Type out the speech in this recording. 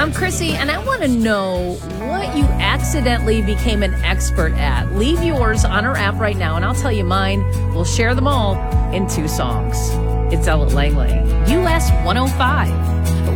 I'm Chrissy, and I want to know what you accidentally became an expert at. Leave yours on our app right now, and I'll tell you mine. We'll share them all in 2 songs. It's Ella Langley, US 105.